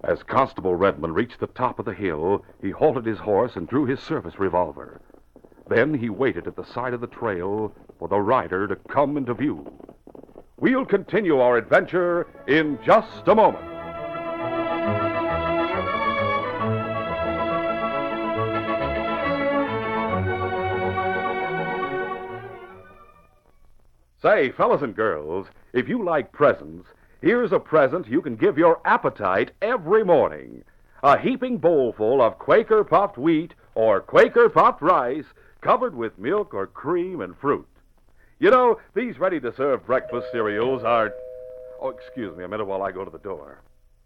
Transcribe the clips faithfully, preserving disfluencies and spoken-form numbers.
As Constable Redmond reached the top of the hill, he halted his horse and drew his service revolver. Then he waited at the side of the trail for the rider to come into view. We'll continue our adventure in just a moment. Say, fellas and girls, if you like presents, here's a present you can give your appetite every morning. A heaping bowlful of Quaker puffed wheat or Quaker puffed rice covered with milk or cream and fruit. You know, these ready-to-serve breakfast cereals are... Oh, excuse me a minute while I go to the door.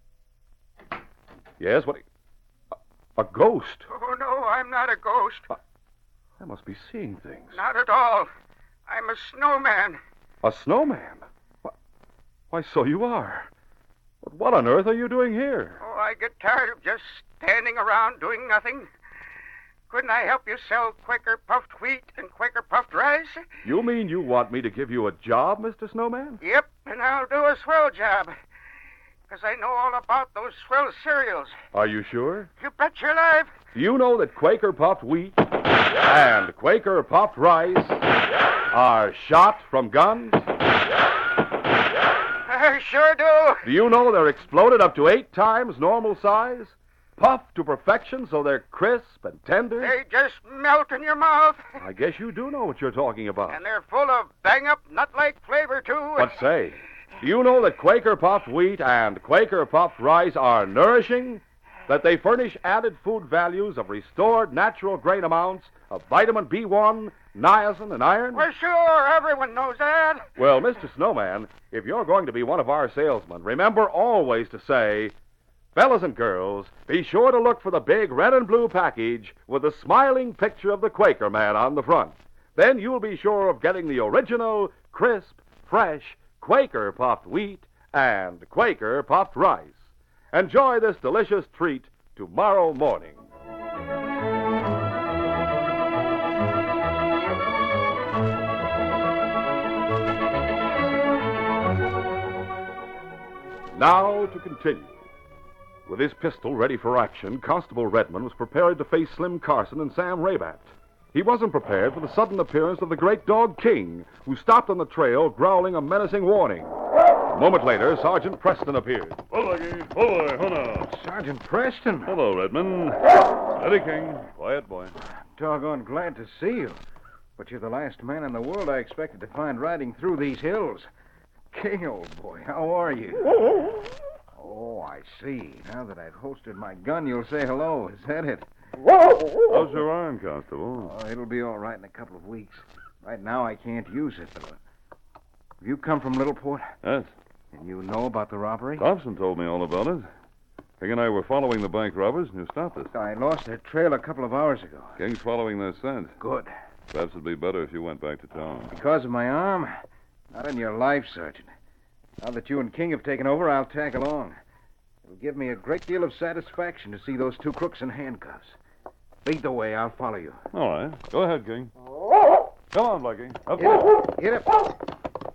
Yes, what... A, a ghost? Oh, no, I'm not a ghost. Uh, I must be seeing things. Not at all. I'm a snowman. A snowman? Why, why, so you are. But what on earth are you doing here? Oh, I get tired of just standing around doing nothing. Couldn't I help you sell Quaker puffed wheat and Quaker puffed rice? You mean you want me to give you a job, Mister Snowman? Yep, and I'll do a swell job. Because I know all about those swell cereals. Are you sure? You bet your life. Do you know that Quaker puffed wheat and Quaker puffed rice are shot from guns? I sure do. Do you know they're exploded up to eight times normal size? Puffed to perfection so they're crisp and tender? They just melt in your mouth. I guess you do know what you're talking about. And they're full of bang-up, nut-like flavor, too. But say, do you know that Quaker puffed wheat and Quaker puffed rice are nourishing? That they furnish added food values of restored natural grain amounts of vitamin B one, niacin, and iron? Well, sure, everyone knows that. Well, Mister Snowman, if you're going to be one of our salesmen, remember always to say, fellas and girls, be sure to look for the big red and blue package with the smiling picture of the Quaker man on the front. Then you'll be sure of getting the original, crisp, fresh Quaker puffed wheat and Quaker puffed rice. Enjoy this delicious treat tomorrow morning. Now to continue. With his pistol ready for action, Constable Redmond was prepared to face Slim Carson and Sam Raybat. He wasn't prepared for the sudden appearance of the great dog King, who stopped on the trail growling a menacing warning. A moment later, Sergeant Preston appeared. Hello, Hello, Hannah. Sergeant Preston. Hello, Redmond. Steady, King. Quiet, boy. Doggone glad to see you. But you're the last man in the world I expected to find riding through these hills. King, old boy, how are you? Oh, I see. Now that I've holstered my gun, you'll say hello. Is that it? How's your arm, Constable? Oh, it'll be all right in a couple of weeks. Right now, I can't use it, but... Have you come from Littleport? Yes. And you know about the robbery? Thompson told me all about it. King and I were following the bank robbers, and you stopped us. I lost their trail a couple of hours ago. King's following their scent. Good. Perhaps it'd be better if you went back to town. Because of my arm? Not in your life, Sergeant. Now that you and King have taken over, I'll tag along. It'll give me a great deal of satisfaction to see those two crooks in handcuffs. Lead the way. I'll follow you. All right. Go ahead, King. Come on, Blackie. Up. Get it. Get it.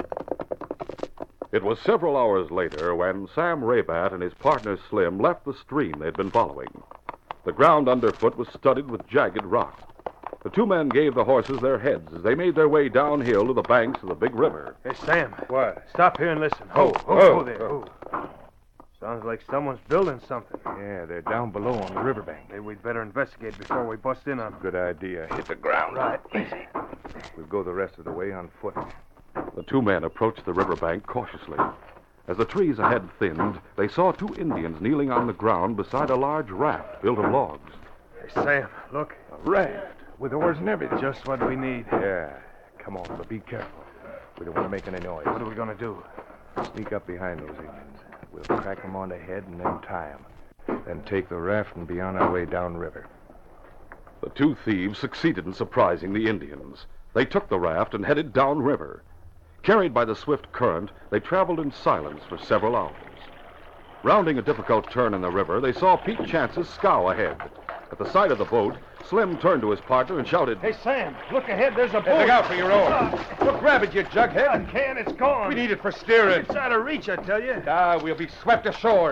It was several hours later when Sam Raybat and his partner Slim left the stream they'd been following. The ground underfoot was studded with jagged rock. The two men gave the horses their heads as they made their way downhill to the banks of the big river. Hey, Sam. What? Stop here and listen. Ho, ho, Oh, ho there. Ho. Sounds like someone's building something. Yeah, they're down below on the riverbank. Maybe we'd better investigate before we bust in on them. Good idea. Hit the ground. Right. Easy. We'll go the rest of the way on foot. The two men approached the riverbank cautiously. As the trees ahead thinned, they saw two Indians kneeling on the ground beside a large raft built of logs. Hey, Sam, look. A raft with oars and everything. Just what we need. Yeah. Come on, but be careful. We don't want to make any noise. What are we going to do? Sneak up behind those Indians. We'll crack them on the head and then tie them. Then take the raft and be on our way downriver. The two thieves succeeded in surprising the Indians. They took the raft and headed downriver. Carried by the swift current, they traveled in silence for several hours. Rounding a difficult turn in the river, they saw Pete Chance's scow ahead. At the sight of the boat, Slim turned to his partner and shouted, Hey, Sam, look ahead. There's a boat. Look out for your oar. Look, grab it, you jughead. I can't. It's gone. We need it for steering. It's out of reach, I tell you. Ah, we'll be swept ashore.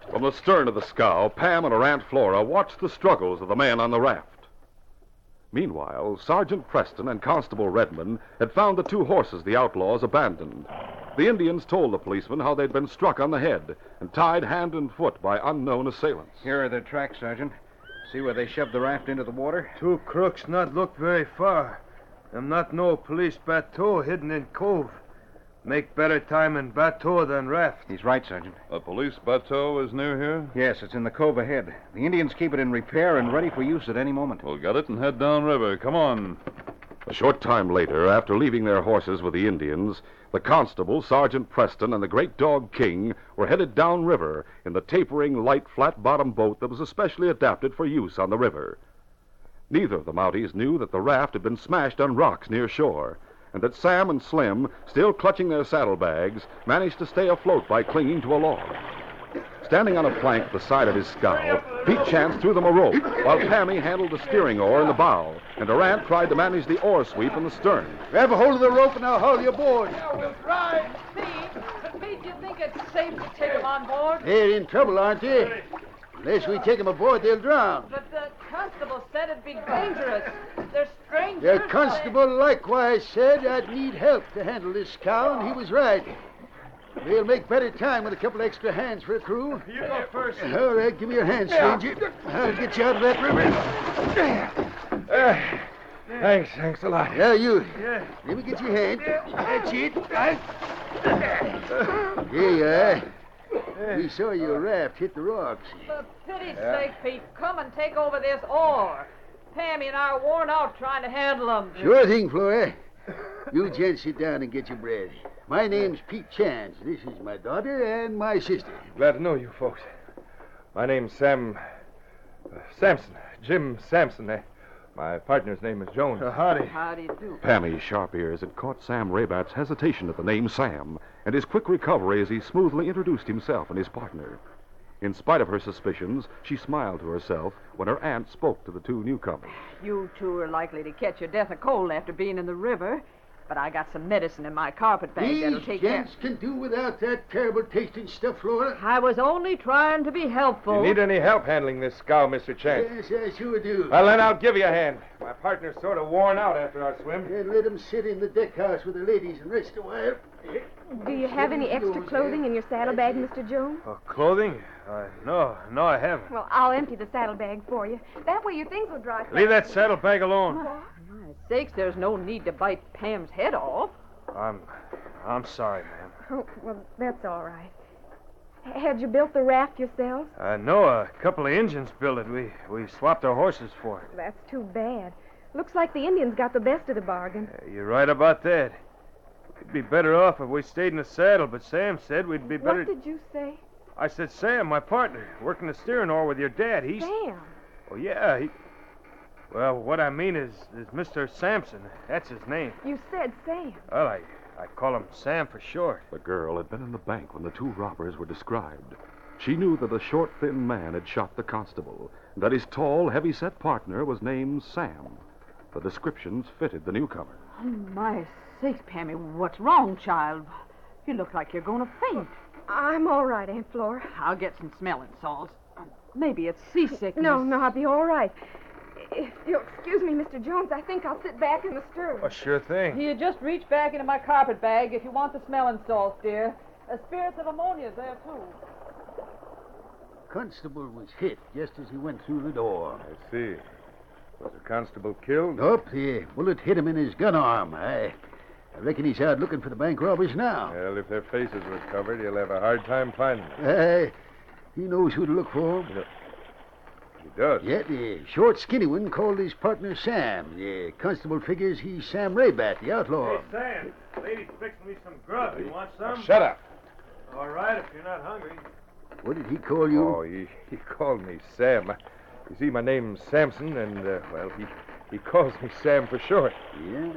From the stern of the scow, Pam and her Aunt Flora watched the struggles of the men on the raft. Meanwhile, Sergeant Preston and Constable Redmond had found the two horses the outlaws abandoned. The Indians told the policemen how they'd been struck on the head and tied hand and foot by unknown assailants. Here are their tracks, Sergeant. See where they shoved the raft into the water? Two crooks not look very far. Them not no police bateau hidden in cove. Make better time in bateau than raft. He's right, Sergeant. A police bateau is near here? Yes, it's in the cove ahead. The Indians keep it in repair and ready for use at any moment. We'll get it and head downriver. Come on. A short time later, after leaving their horses with the Indians, the constable, Sergeant Preston, and the great dog King were headed downriver in the tapering, light, flat-bottomed boat that was especially adapted for use on the river. Neither of the Mounties knew that the raft had been smashed on rocks near shore, and that Sam and Slim, still clutching their saddlebags, managed to stay afloat by clinging to a log. Standing on a plank at the side of his scow, Pete Chance threw them a rope, while Pammy handled the steering oar in the bow, and her aunt tried to manage the oar sweep in the stern. Grab a hold of the rope and I'll haul you aboard. Yeah, we'll try. Pete, but Pete, do you think it's safe to take them on board? They're in trouble, aren't they? Unless we take them aboard, they'll drown. But the constable said it'd be dangerous. They're strangers. The constable likewise said I'd need help to handle this cow, and he was right. We'll make better time with a couple extra hands for a crew. You go first. All right, give me your hand, stranger. I'll get you out of that river. Uh, thanks, thanks a lot. Now, you. Yeah. Let me get your hand. That's it. Right. Here you are. We saw your raft hit the rocks. For pity's sake, Pete, come and take over this oar. Pammy and I are worn out trying to handle them. Sure thing, Flora. You gents sit down and get your bread. My name's Pete Chance. This is my daughter and my sister. Glad to know you folks. My name's Sam... Uh, Sampson. Jim Sampson. Uh, my partner's name is Jones. Uh, howdy. How do you do? Pammy's sharp ears had caught Sam Raybat's hesitation at the name Sam, and his quick recovery as he smoothly introduced himself and his partner. In spite of her suspicions, she smiled to herself when her aunt spoke to the two newcomers. You two are likely to catch your death of cold after being in the river. But I got some medicine in my carpet bag that'll These take care. gents can do without that terrible tasting stuff, Flora. I was only trying to be helpful. You need any help handling this scow, Mister Chance? Yes, I sure do. Well, then I'll give you a hand. My partner's sort of worn out after our swim. And let them sit in the deck house with the ladies and rest a while. Do you have any extra clothing in your saddlebag, Mister Jones? Uh, clothing? Uh, no, no, I haven't. Well, I'll empty the saddlebag for you. That way your things will dry. Leave that saddlebag alone. For my sakes, there's no need to bite Pam's head off. I'm, I'm sorry, ma'am. Oh, well, that's all right. Had you built the raft yourself? Uh, no, a couple of Indians built it. We, we swapped our horses for it. That's too bad. Looks like the Indians got the best of the bargain. Uh, you're right about that. We'd be better off if we stayed in the saddle, but Sam said we'd be better... What did you say? I said, Sam, my partner, working the steering oar with your dad. He's... Sam. Oh, yeah, he... Well, what I mean is, is Mister Sampson. That's his name. You said Sam. Well, I, I call him Sam for short. The girl had been in the bank when the two robbers were described. She knew that the short, thin man had shot the constable, and that his tall, heavy-set partner was named Sam. The descriptions fitted the newcomer. Oh, my sakes, Pammy, what's wrong, child? You look like you're going to faint. I'm all right, Aunt Flora. I'll get some smelling salts. Maybe it's seasickness. No, no, I'll be all right. If you'll excuse me, Mister Jones, I think I'll sit back in the stern. Oh, sure thing. You just reach back into my carpet bag if you want the smelling salts, dear. A spirits of ammonia's there, too. Constable was hit just as he went through the door. I see. Was the constable killed? Nope, the bullet hit him in his gun arm. I, I reckon he's out looking for the bank robbers now. Well, if their faces were covered, he'll have a hard time finding them. Uh, he knows who to look for. He does? Yeah, the short, skinny one called his partner Sam. The constable figures he's Sam Raybat, the outlaw. Sam, lady's fixing me some grub. You want some? Shut up. All right, if you're not hungry. What did he call you? Oh, he, he called me Sam. You see, my name's Sampson, and, uh, well, he, he calls me Sam for short. Yeah?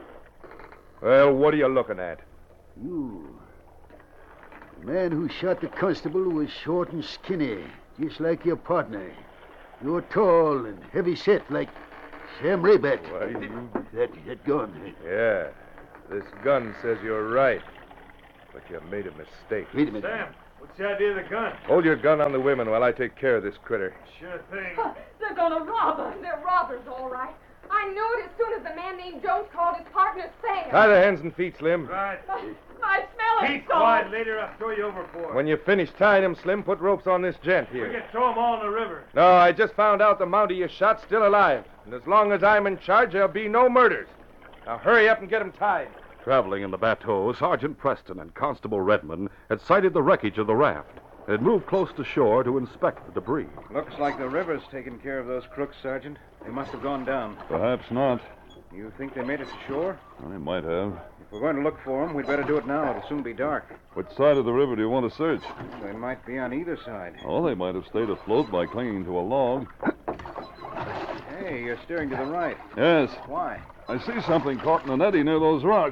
Well, what are you looking at? You. The man who shot the constable was short and skinny, just like your partner. You're tall and heavy-set, like Sam Raybat. Why, you... That, that gun. Yeah, this gun says you're right. But you made a mistake. Wait a minute. Sam, What's the idea of the gun? Hold your gun on the women while I take care of this critter. Sure thing. They're gonna rob us. They're robbers, all right. I knew it as soon as the man named Jones called his partner Sam. Tie the hands and feet, Slim. Right. My smelling Keep salts. quiet. Later, I'll throw you overboard. When you finish tying him, Slim, put ropes on this gent We here. can throw them all in the river. No, I just found out the Mountie you shot's still alive. And as long as I'm in charge, there'll be no murders. Now hurry up and get him tied. Traveling in the bateau, Sergeant Preston and Constable Redmond had sighted the wreckage of the raft and had moved close to shore to inspect the debris. Looks like the river's taking care of those crooks, Sergeant. They must have gone down. Perhaps not. You think they made it to shore? Well, they might have. If we're going to look for them, we'd better do it now. It'll soon be dark. Which side of the river do you want to search? They might be on either side. Oh, they might have stayed afloat by clinging to a log. Hey, you're steering to the right. Yes. Why? I see something caught in an eddy near those rocks.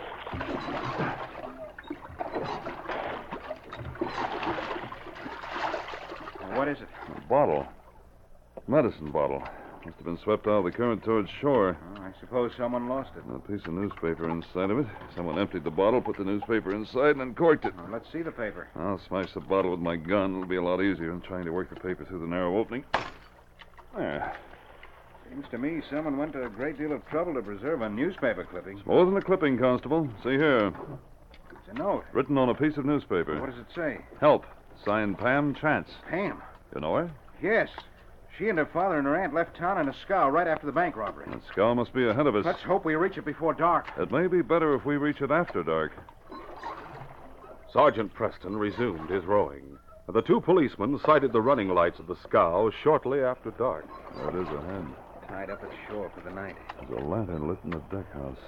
Now, what is it? A bottle. Medicine bottle. Must have been swept out of the current towards shore. Oh, I suppose someone lost it. A piece of newspaper inside of it. Someone emptied the bottle, put the newspaper inside, and uncorked it. Well, let's see the paper. I'll smash the bottle with my gun. It'll be a lot easier than trying to work the paper through the narrow opening. There. Seems to me someone went to a great deal of trouble to preserve a newspaper clipping. More than a clipping, Constable. See here. It's a note. Written on a piece of newspaper. What does it say? Help. Signed Pam Chance. Pam. You know her? Yes. She and her father and her aunt left town in a scow right after the bank robbery. That scow must be ahead of us. Let's hope we reach it before dark. It may be better if we reach it after dark. Sergeant Preston resumed his rowing. The two policemen sighted the running lights of the scow shortly after dark. There it is ahead. Tied up at shore for the night. There's a lantern lit in the deck house.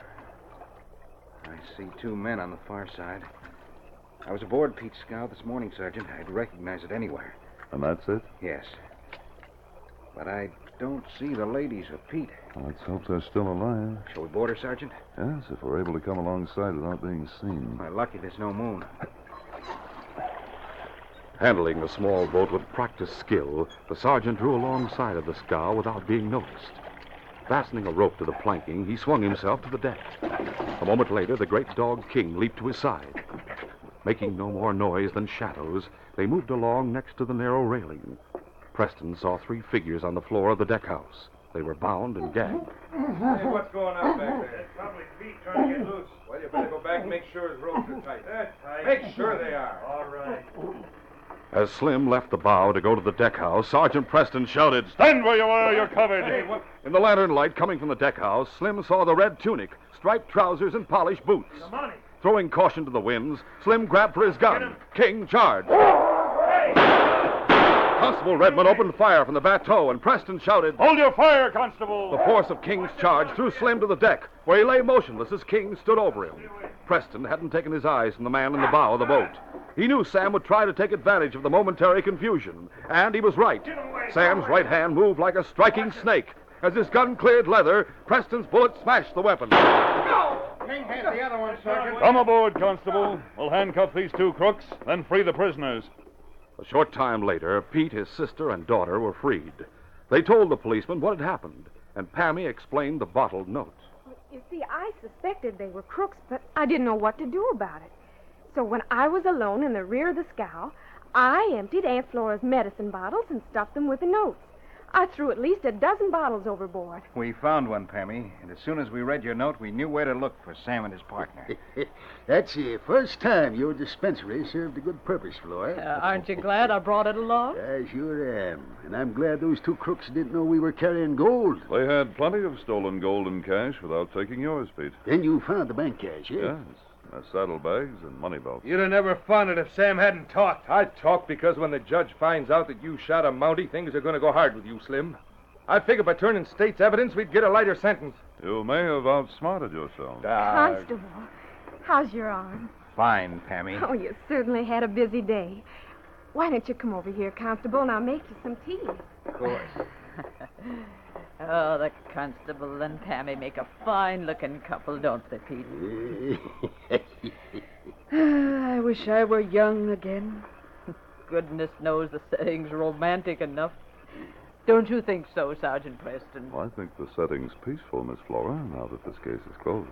I see two men on the far side. I was aboard Pete's scow this morning, Sergeant. I'd recognize it anywhere. And that's it? Yes. But I don't see the ladies or Pete. Well, let's hope they're still alive. Shall we board her, Sergeant? Yes, if we're able to come alongside without being seen. My lucky there's no moon. Handling the small boat with practiced skill, the sergeant drew alongside of the scow without being noticed. Fastening a rope to the planking, he swung himself to the deck. A moment later, the great dog King leaped to his side. Making no more noise than shadows, they moved along next to the narrow railing. Preston saw three figures on the floor of the deck house. They were bound and gagged. Hey, what's going on back there? That's probably Pete trying to get loose. Well, you better go back and make sure his ropes are tight. They're tight. Make sure they are. All right. As Slim left the bow to go to the deck house, Sergeant Preston shouted, Stand where you are, you're covered. Hey, what? In the lantern light coming from the deck house, Slim saw the red tunic, striped trousers, and polished boots. The money. Throwing caution to the winds, Slim grabbed for his gun. King charged. Constable Redmond opened fire from the bateau, and Preston shouted, Hold your fire, Constable! The force of King's charge threw Slim to the deck, where he lay motionless as King stood over him. Preston hadn't taken his eyes from the man in the bow of the boat. He knew Sam would try to take advantage of the momentary confusion, and he was right. Sam's right hand moved like a striking snake. As his gun cleared leather, Preston's bullet smashed the weapon. King has the other one, Sergeant. Come aboard, Constable. We'll handcuff these two crooks, then free the prisoners. A short time later, Pete, his sister, and daughter were freed. They told the policeman what had happened, and Pammy explained the bottled note. You see, I suspected they were crooks, but I didn't know what to do about it. So when I was alone in the rear of the scow, I emptied Aunt Flora's medicine bottles and stuffed them with the notes. I threw at least a dozen bottles overboard. We found one, Pammy, and as soon as we read your note, we knew where to look for Sam and his partner. That's the first time your dispensary served a good purpose, Flora. Uh, aren't you glad I brought it along? I sure am. And I'm glad those two crooks didn't know we were carrying gold. They had plenty of stolen gold and cash without taking yours, Pete. Then you found the bank cash, eh? Yes. Their saddlebags and money belts. You'd have never found it if Sam hadn't talked. I talked because when the judge finds out that you shot a Mountie, things are going to go hard with you, Slim. I figured by turning state's evidence, we'd get a lighter sentence. You may have outsmarted yourself. Constable, how's your arm? Fine, Pammy. Oh, you certainly had a busy day. Why don't you come over here, Constable, and I'll make you some tea. Of course. Oh, the constable and Pammy make a fine-looking couple, don't they, Pete? I wish I were young again. Goodness knows the setting's romantic enough. Don't you think so, Sergeant Preston? Well, I think the setting's peaceful, Miss Flora, now that this case is closed.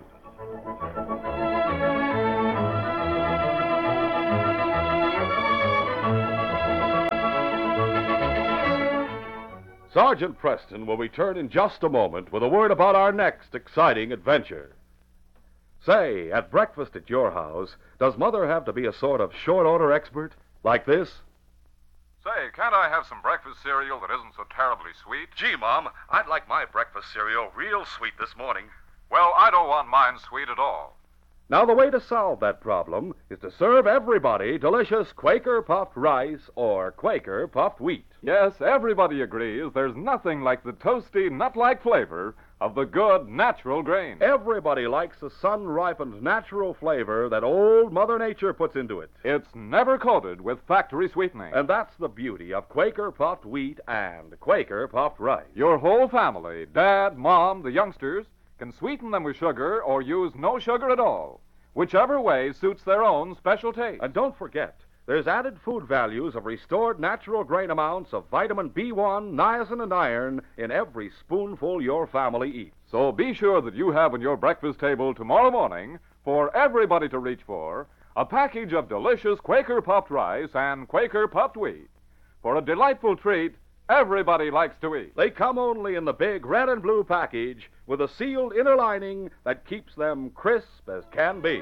Sergeant Preston will return in just a moment with a word about our next exciting adventure. Say, at breakfast at your house, does Mother have to be a sort of short-order expert? Like this? Say, can't I have some breakfast cereal that isn't so terribly sweet? Gee, Mom, I'd like my breakfast cereal real sweet this morning. Well, I don't want mine sweet at all. Now, the way to solve that problem is to serve everybody delicious Quaker puffed rice or Quaker puffed wheat. Yes, everybody agrees there's nothing like the toasty, nut-like flavor of the good, natural grain. Everybody likes the sun-ripened natural flavor that old Mother Nature puts into it. It's never coated with factory sweetening. And that's the beauty of Quaker puffed wheat and Quaker puffed rice. Your whole family, Dad, Mom, the youngsters, can sweeten them with sugar or use no sugar at all, whichever way suits their own special taste. And don't forget, there's added food values of restored natural grain amounts of vitamin B one, niacin, and iron in every spoonful your family eats. So be sure that you have on your breakfast table tomorrow morning, for everybody to reach for, a package of delicious Quaker puffed rice and Quaker puffed wheat. For a delightful treat everybody likes to eat. They come only in the big red and blue package with a sealed inner lining that keeps them crisp as can be.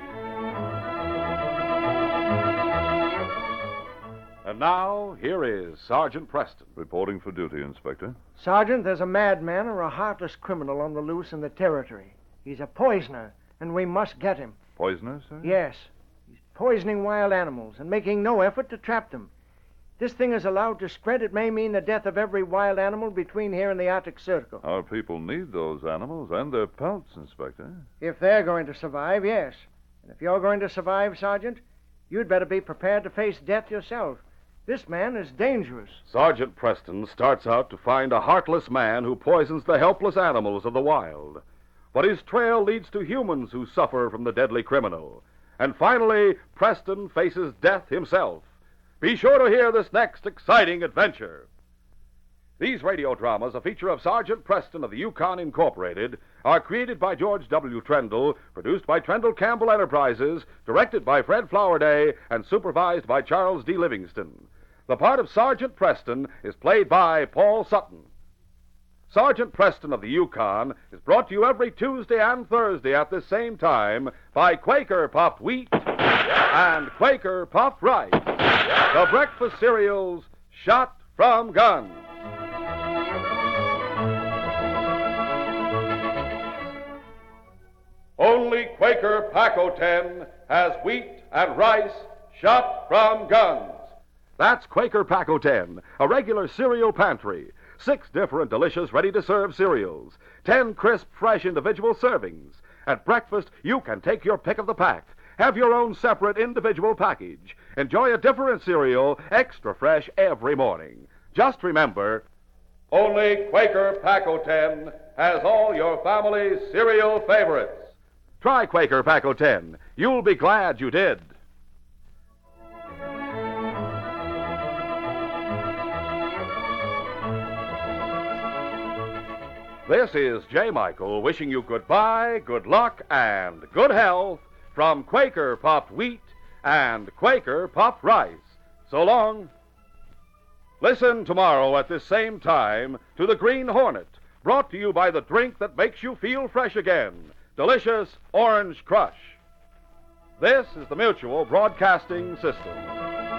And now, here is Sergeant Preston. Reporting for duty, Inspector. Sergeant, there's a madman or a heartless criminal on the loose in the territory. He's a poisoner, and we must get him. Poisoner, sir? Yes. He's poisoning wild animals and making no effort to trap them. This thing is allowed to spread, it may mean the death of every wild animal between here and the Arctic Circle. Our people need those animals and their pelts, Inspector. If they're going to survive, yes. And if you're going to survive, Sergeant, you'd better be prepared to face death yourself. This man is dangerous. Sergeant Preston starts out to find a heartless man who poisons the helpless animals of the wild. But his trail leads to humans who suffer from the deadly criminal. And finally, Preston faces death himself. Be sure to hear this next exciting adventure. These radio dramas, a feature of Sergeant Preston of the Yukon Incorporated, are created by George W. Trendle, produced by Trendle Campbell Enterprises, directed by Fred Flowerday, and supervised by Charles D. Livingston. The part of Sergeant Preston is played by Paul Sutton. Sergeant Preston of the Yukon is brought to you every Tuesday and Thursday at this same time by Quaker Puffed Wheat and Quaker Puffed Rice, the breakfast cereals shot from guns. Only Quaker Paco ten has wheat and rice shot from guns. That's Quaker Paco ten, a regular cereal pantry. Six different delicious ready-to-serve cereals. Ten crisp, fresh individual servings. At breakfast, you can take your pick of the pack. Have your own separate individual package. Enjoy a different cereal, extra fresh every morning. Just remember, only Quaker Paco ten has all your family's cereal favorites. Try Quaker Paco ten. You'll be glad you did. This is J. Michael wishing you goodbye, good luck, and good health from Quaker Puffed Wheat and Quaker Puffed Rice. So long. Listen tomorrow at this same time to The Green Hornet, brought to you by the drink that makes you feel fresh again, delicious Orange Crush. This is the Mutual Broadcasting System.